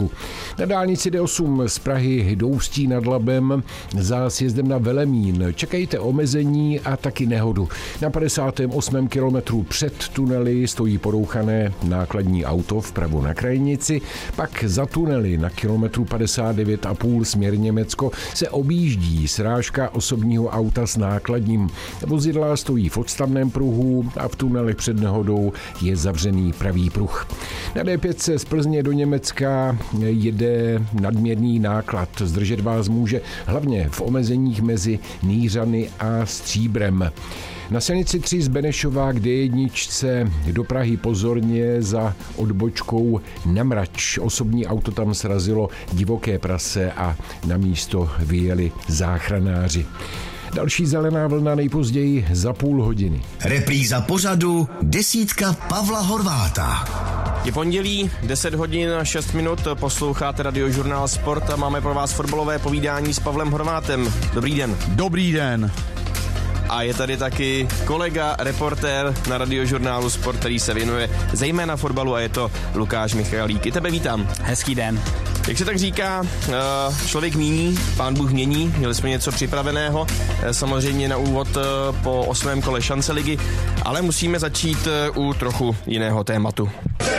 Německu. Na dálnici D8 z Prahy do Ústí nad Labem za sjezdem na Velemín čekejte omezení a taky nehodu. Na 58. kilometru před tunely stojí porouchané nákladní auto vpravo na krajnici, pak za tunely na kilometru 59,5 směr Německo se objíždí srážka osobního auta s nákladním. Vozidla stojí v odstavném pruhu a v tunelech před nehodou je zavřený pravý pruh. Na D5 z Plzně do Německa jede nadměrný náklad. Zdržet vás může hlavně v omezeních mezi Nýřany a Stříbrem. Na silnici 3 z Benešova k D1 do Prahy pozorně za odbočkou na Mrač. Osobní auto tam srazilo divoké prase a na místo vyjeli záchranáři. Další zelená vlna nejpozději za půl hodiny. Repríza pořadu Desítka Pavla Horváta. Je pondělí, 10 hodin a 6 minut, posloucháte Radiožurnál Sport a máme pro vás fotbalové povídání s Pavlem Horvátem. Dobrý den. Dobrý den. A je tady taky kolega, reportér na Radiožurnálu Sport, který se věnuje zejména fotbalu a je to Lukáš Michalík. I tebe vítám. Hezký den. Jak se tak říká, člověk míní, pán Bůh mění, měli jsme něco připraveného, samozřejmě na úvod po 8. kole šance ligy, ale musíme začít u trochu jiného tématu.